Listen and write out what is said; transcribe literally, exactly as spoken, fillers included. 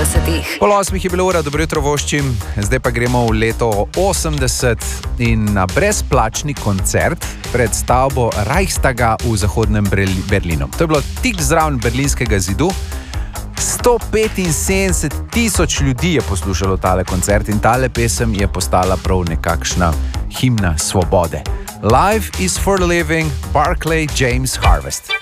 osemdesetih. Pol osmih je bilo ura, dobro jutro voščim, zdaj pa gremo v leto osemdeset in na brezplačni koncert pred stavbo Reichstaga v zahodnem Berlinu. To je bilo tik zraven berlinskega zidu. sto petinsedemdeset tisoč ljudi je poslušalo tale koncert in tale pesem je postala prav nekakšna himna svobode. Life is for the living, Barclay James Harvest.